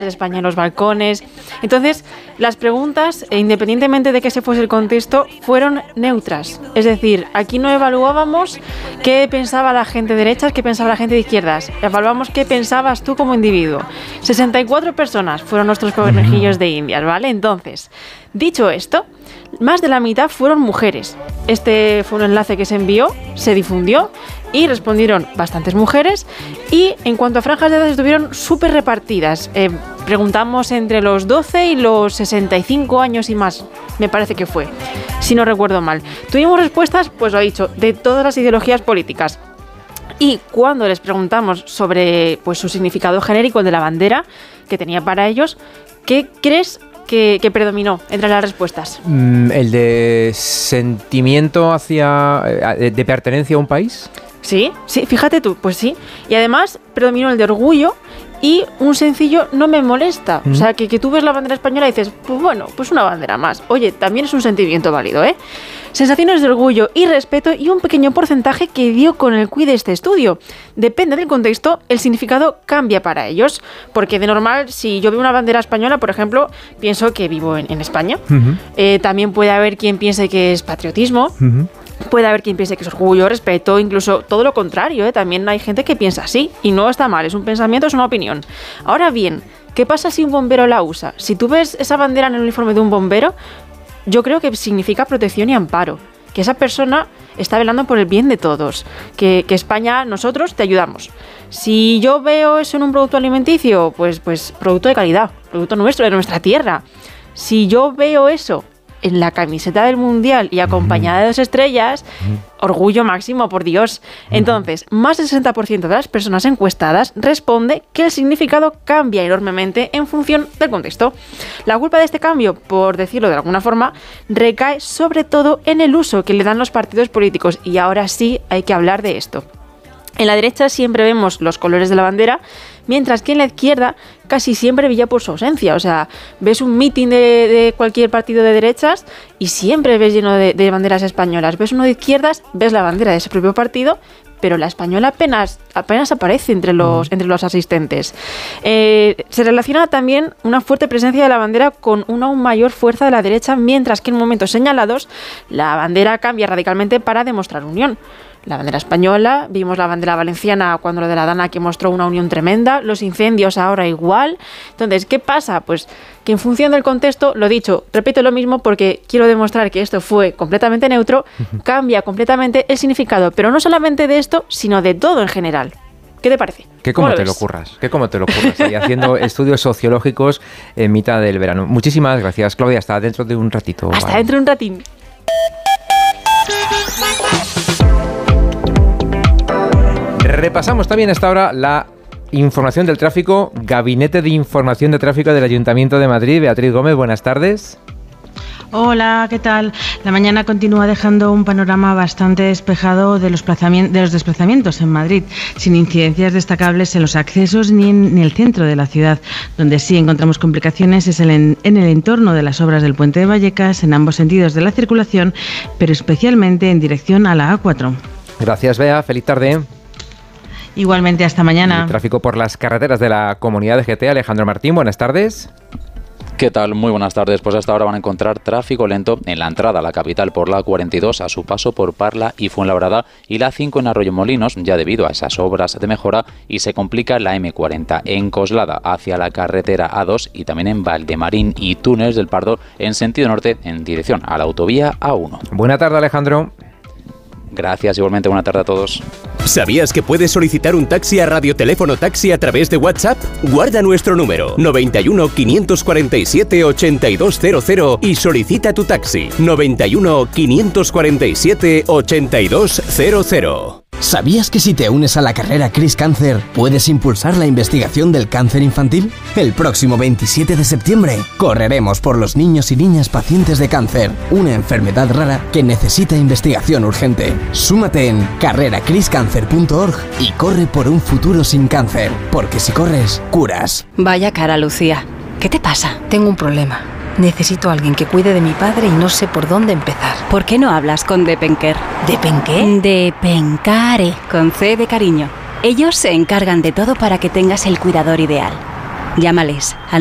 España en los balcones. Entonces, las preguntas, independientemente de que ese fuese el contexto, fueron neutras. Es decir, aquí no evaluábamos qué pensaba la gente de derechas, qué pensaba la gente de izquierdas. Evaluamos qué pensabas tú como individuo. 64 personas fueron nuestros conejillos de Indias, ¿vale? Entonces, dicho esto, más de la mitad fueron mujeres. Este fue un enlace que se envió, se difundió y respondieron bastantes mujeres. Y en cuanto a franjas de edad, estuvieron súper repartidas. Preguntamos entre los 12 y los 65 años y más, me parece que fue, si no recuerdo mal. Tuvimos respuestas, pues lo he dicho, de todas las ideologías políticas. Y cuando les preguntamos sobre pues, su significado genérico, el de la bandera que tenía para ellos, ¿qué crees que predominó entre las respuestas? ¿El de sentimiento de pertenencia a un país? Sí, fíjate tú, pues sí. Y además predominó el de orgullo y un sencillo no me molesta. O sea, que tú ves la bandera española y dices, pues bueno, pues una bandera más. Oye, también es un sentimiento válido, ¿eh? Sensaciones de orgullo y respeto y un pequeño porcentaje que dio con el quiz de este estudio. Depende del contexto, el significado cambia para ellos. Porque de normal, si yo veo una bandera española, por ejemplo, pienso que vivo en España. También puede haber quien piense que es patriotismo. Puede haber quien piense que es orgullo, respeto, incluso todo lo contrario, ¿eh? También hay gente que piensa así y no está mal, es un pensamiento, es una opinión. Ahora bien, ¿qué pasa si un bombero la usa? Si tú ves esa bandera en el uniforme de un bombero, yo creo que significa protección y amparo, que esa persona está velando por el bien de todos, que España, nosotros te ayudamos. Si yo veo eso en un producto alimenticio, pues producto de calidad, producto nuestro, de nuestra tierra. Si yo veo eso en la camiseta del Mundial y acompañada de 2 estrellas, orgullo máximo, por Dios. Entonces, más del 60% de las personas encuestadas responde que el significado cambia enormemente en función del contexto. La culpa de este cambio, por decirlo de alguna forma, recae sobre todo en el uso que le dan los partidos políticos. Y ahora sí hay que hablar de esto. En la derecha siempre vemos los colores de la bandera, mientras que en la izquierda casi siempre brilla por su ausencia. O sea, ves un mitin de cualquier partido de derechas y siempre ves lleno de banderas españolas. Ves uno de izquierdas, ves la bandera de ese propio partido, pero la española apenas aparece entre los asistentes. Se relaciona también una fuerte presencia de la bandera con una aún mayor fuerza de la derecha, mientras que en momentos señalados la bandera cambia radicalmente para demostrar unión. La bandera española, vimos la bandera valenciana cuando lo de la Dana, que mostró una unión tremenda, los incendios ahora igual. Entonces, ¿qué pasa? Pues que en función del contexto, lo dicho, repito lo mismo porque quiero demostrar que esto fue completamente neutro, cambia completamente el significado, pero no solamente de esto, sino de todo en general. ¿Qué te parece? ¿Cómo te lo curras? Ahí haciendo estudios sociológicos en mitad del verano. Muchísimas gracias, Claudia. Hasta dentro de un ratito. Hasta dentro de un ratín. Repasamos también hasta ahora la información del tráfico. Gabinete de Información de Tráfico del Ayuntamiento de Madrid. Beatriz Gómez, buenas tardes. Hola, ¿qué tal? La mañana continúa dejando un panorama bastante despejado de los desplazamientos en Madrid, sin incidencias destacables en los accesos ni en el centro de la ciudad. Donde sí encontramos complicaciones es en el entorno de las obras del Puente de Vallecas, en ambos sentidos de la circulación, pero especialmente en dirección a la A4. Gracias, Bea. Feliz tarde. Igualmente, hasta mañana. El tráfico por las carreteras de la Comunidad de GT. Alejandro Martín, buenas tardes. ¿Qué tal? Muy buenas tardes. Pues hasta ahora van a encontrar tráfico lento en la entrada a la capital por la A42 a su paso por Parla y Fuenlabrada y la A5 en Arroyomolinos, ya debido a esas obras de mejora, y se complica la M40 en Coslada hacia la carretera A2 y también en Valdemarín y Túnez del Pardo en sentido norte en dirección a la autovía A1. Buena tarde, Alejandro. Gracias, igualmente buena tarde a todos. ¿Sabías que puedes solicitar un taxi a Radioteléfono Taxi a través de WhatsApp? Guarda nuestro número 91 547 8200 y solicita tu taxi 91 547 8200. ¿Sabías que si te unes a la carrera Cris Cáncer puedes impulsar la investigación del cáncer infantil? El próximo 27 de septiembre correremos por los niños y niñas pacientes de cáncer, una enfermedad rara que necesita investigación urgente. Súmate en carreracriscancer.org y corre por un futuro sin cáncer, porque si corres, curas. Vaya cara, Lucía. ¿Qué te pasa? Tengo un problema. Necesito a alguien que cuide de mi padre y no sé por dónde empezar. ¿Por qué no hablas con Depenker? ¿Depenqué? Depencare, con C de cariño. Ellos se encargan de todo para que tengas el cuidador ideal. Llámales al